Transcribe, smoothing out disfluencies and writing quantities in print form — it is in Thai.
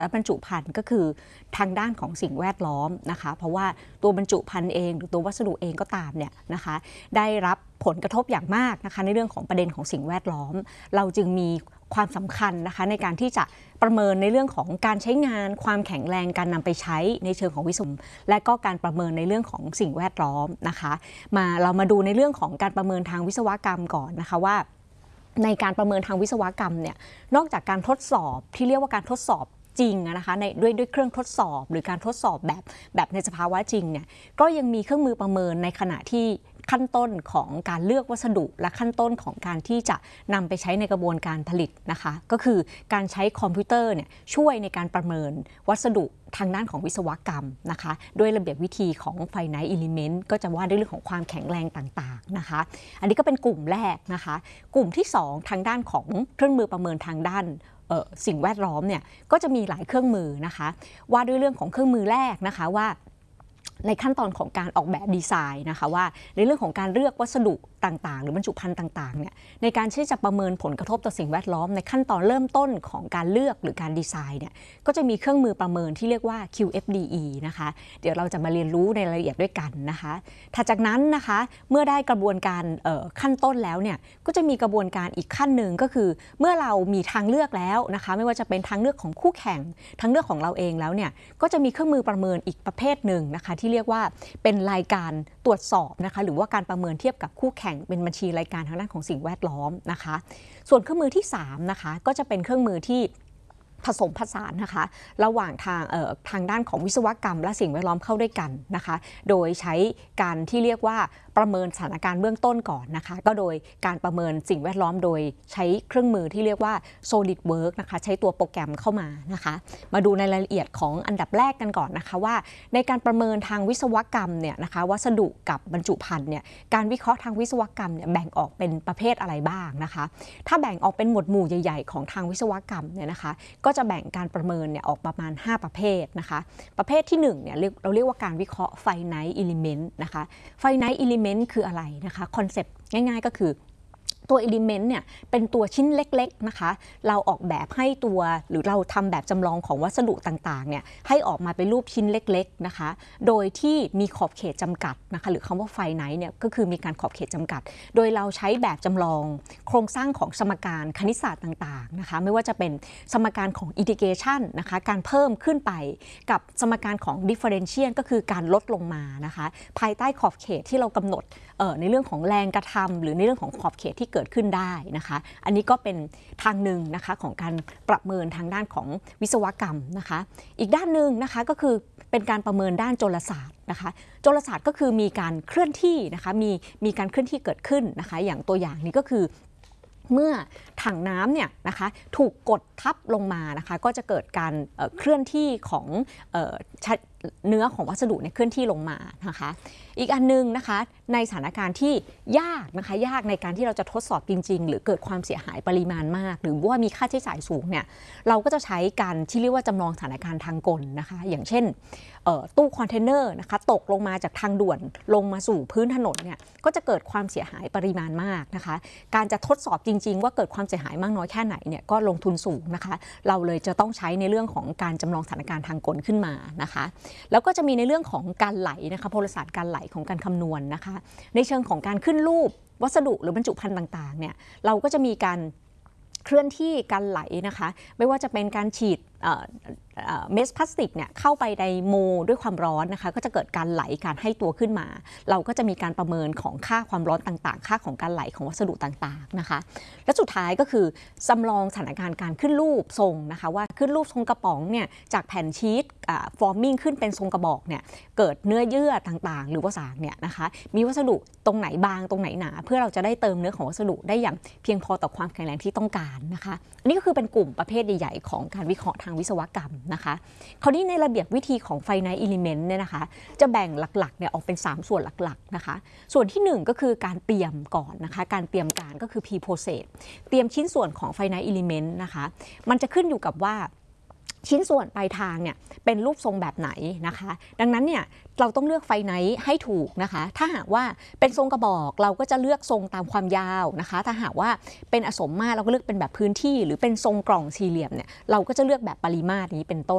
บรรจุภัณฑ์ก็คือทางด้านของสิ่งแวดล้อมนะคะเพราะว่าตัวบรรจุภัณฑ์เองหรือตัววัสดุเองก็ตามเนี่ยนะคะได้รับผลกระทบอย่างมากนะคะในเรื่องของประเด็นของสิ่งแวดล้อมเราจึงมีความสำคัญนะคะในการที่จะประเมินในเรื่องของการใช้งานความแข็งแรงการนำไปใช้ในเชิงของวิศวกรรมและก็การประเมินในเรื่องของสิ่งแวดล้อมนะคะเรามาดูในเรื่องของการประเมินทางวิศวกรรมก่อนนะคะว่าในการประเมินทางวิศวกรรมเนี่ยนอกจากการทดสอบที่เรียกว่าการทดสอบจริงนะคะด้วยเครื่องทดสอบหรือการทดสอบแบบในสภาวะจริงเนี่ยก็ยังมีเครื่องมือประเมินในขณะที่ขั้นต้นของการเลือกวัสดุและขั้นต้นของการที่จะนำไปใช้ในกระบวนการผลิตนะคะก็คือการใช้คอมพิวเตอร์เนี่ยช่วยในการประเมินวัสดุทางด้านของวิศวกรรมนะคะด้วยระเบียบวิธีของ Finite Element ก็จะว่าด้วยเรื่องของความแข็งแรงต่างๆนะคะอันนี้ก็เป็นกลุ่มแรกนะคะกลุ่มที่2ทางด้านของเครื่องมือประเมินทางด้านสิ่งแวดล้อมเนี่ยก็จะมีหลายเครื่องมือนะคะว่าด้วยเรื่องของเครื่องมือแรกนะคะว่าในขั้นตอนของการออกแบบดีไซน์นะคะว่าในเรื่องของการเลือกวัสดุต่างๆหรือบรรจุภัณฑ์ต่างๆเนี่ยในการที่จะประเมินผลกระทบต่อสิ่งแวดล้อมในขั้นตอนเริ่มต้นของการเลือกหรือการดีไซน์เนี่ยก็จะมีเครื่องมือประเมินที่เรียกว่า QFDE นะคะเดี๋ยวเราจะมาเรียนรู้ในรายละเอียดด้วยกันนะคะถัดจากนั้นนะคะเมื่อได้กระบวนการขั้นต้นแล้วเนี่ยก็จะมีกระบวนการอีกขั้นหนึ่งก็คือเมื่อเรามีทางเลือกแล้วนะคะไม่ว่าจะเป็นทางเลือกของคู่แข่งทางเลือกของเราเองแล้วเนี่ยก็จะมีเครื่องมือประเมินอีกประเภทหนึ่งนะคะที่เรียกว่าเป็นรายการตรวจสอบนะคะหรือว่าการประเมินเทียบกับคู่แข่งเป็นบัญชีรายการทางด้านของสิ่งแวดล้อมนะคะส่วนเครื่องมือที่3นะคะก็จะเป็นเครื่องมือที่ผสมผสานนะคะระหว่างทางด้านของวิศวกรรมและสิ่งแวดล้อมเข้าด้วยกันนะคะโดยใช้การที่เรียกว่าประเมินสถานการณ์เบื้องต้นก่อนนะคะก็โดยการประเมินสิ่งแวดล้อมโดยใช้เครื่องมือที่เรียกว่า SolidWorks นะคะใช้ตัวโปรแกรมเข้ามานะคะมาดูในรายละเอียดของอันดับแรกกันก่อนนะคะว่าในการประเมินทางวิศวกรรมเนี่ยนะคะวัสดุกับบรรจุภัณฑ์เนี่ยการวิเคราะห์ทางวิศวกรรมเนี่ยแบ่งออกเป็นประเภทอะไรบ้างนะคะถ้าแบ่งออกเป็นหมวดหมู่ใหญ่ๆของทางวิศวกรรมเนี่ยนะคะก็จะแบ่งการประเมินเนี่ยออกประมาณ5ประเภทนะคะประเภทที่1เนี่ยเราเรียกว่าการวิเคราะห์ Finite Element นะคะ Finite Element คืออะไรนะคะคอนเซปต์ง่ายๆก็คือตัว element เนี่ยเป็นตัวชิ้นเล็กๆนะคะเราออกแบบให้ตัวหรือเราทำแบบจำลองของวัสดุต่างๆเนี่ยให้ออกมาเป็นรูปชิ้นเล็กๆนะคะโดยที่มีขอบเขตจำกัดนะคะหรือคำว่า finite เนี่ยก็คือมีการขอบเขตจำกัดโดยเราใช้แบบจำลองโครงสร้างของสมการคณิตศาสตร์ต่างๆนะคะไม่ว่าจะเป็นสมการของ integration นะคะการเพิ่มขึ้นไปกับสมการของ differential ก็คือการลดลงมานะคะภายใต้ขอบเขตที่เรากำหนดในเรื่องของแรงกระทำหรือในเรื่องของขอบเขตที่เกิดขึ้นได้นะคะอันนี้ก็เป็นทางหนึ่งนะคะของการประเมินทางด้านของวิศวกรรมนะคะอีกด้านหนึ่งนะคะก็คือเป็นการประเมินด้านโจรศาสตร์นะคะโจรศาสตร์ก็คือมีการเคลื่อนที่นะคะมีการเคลื่อนที่เกิดขึ้นนะคะอย่างตัวอย่างนี้ก็คือเมื่อถังน้ำเนี่ยนะคะถูกกดทับลงมานะคะก็จะเกิดการเคลื่อนที่ของเนื้อของวัสดุเนี่ยเคลื่อนที่ลงมานะคะอีกอันนึงนะคะในสถานการณ์ที่ยากนะคะยากในการที่เราจะทดสอบจริงๆหรือเกิดความเสียหายปริมาณมากหรือว่ามีค่าใช้จ่ายสูงเนี่ยเราก็จะใช้การที่เรียกว่าจำลองสถานการณ์ทางกลนะคะอย่างเช่นตู้คอนเทนเนอร์นะคะตกลงมาจากทางด่วนลงมาสู่พื้นถนนเนี่ยก็จะเกิดความเสียหายปริมาณมากนะคะการจะทดสอบจริงๆว่าเกิดความเสียหายมากน้อยแค่ไหนเนี่ยก็ลงทุนสูงนะคะเราเลยจะต้องใช้ในเรื่องของการจำลองสถานการณ์ทางกลขึ้นมานะคะแล้วก็จะมีในเรื่องของการไหลนะคะโพลศาสตร์การไหลของการคำนวณนะคะในเชิงของการขึ้นรูปวัสดุหรือบรรจุภัณฑ์ต่างๆเนี่ยเราก็จะมีการเคลื่อนที่การไหลนะคะไม่ว่าจะเป็นการฉีดเมสพลาสติกเนี่ยเข้าไปในโมด้วยความร้อนนะคะก็จะเกิดการไหลการให้ตัวขึ้นมาเราก็จะมีการประเมินของค่าความร้อนต่างๆค่าของการไหลของวัสดุต่างๆนะคะและสุดท้ายก็คือจำลองสถานการณ์การขึ้นรูปทรงนะคะว่าขึ้นรูปทรงกระป๋องเนี่ยจากแผ่นชีตฟอร์มิ่งขึ้นเป็นทรงกระบอกเนี่ยเกิดเนื้อเยื่อต่างๆหรือว่าสารเนี่ยนะคะมีวัสดุตรงไหนบางตรงไหนหนาเพื่อเราจะได้เติมเนื้อของวัสดุได้อย่างเพียงพอต่อความแข็งแรงที่ต้องการนะคะอันนี้ก็คือเป็นกลุ่มประเภทใหญ่ๆของการวิเคราะห์ทางวิศวกรรมนะคะคราวนี้ในระเบียบวิธีของ Finite Element เนี่ยนะคะจะแบ่งหลักๆเนี่ยออกเป็น3ส่วนหลักๆนะคะส่วนที่1ก็คือการเตรียมก่อนนะคะการเตรียมการก็คือ Pre-process เตรียมชิ้นส่วนของ Finite Element นะคะมันจะขึ้นอยู่กับว่าชิ้นส่วนปลายทางเนี่ยเป็นรูปทรงแบบไหนนะคะดังนั้นเนี่ยเราต้องเลือกไฟไนท์ให้ถูกนะคะถ้าหากว่าเป็นทรงกระบอกเราก็จะเลือกทรงตามความยาวนะคะถ้าหากว่าเป็นอสมมาตรเราก็เลือกเป็นแบบพื้นที่หรือเป็นทรงกล่องสี่เหลี่ยมเนี่ยเราก็จะเลือกแบบปริมาตรนี้เป็นต้น